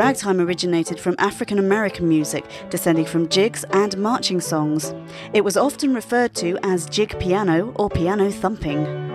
Ragtime originated from African American music, descending from jigs and marching songs. It was often referred to as jig piano or piano thumping.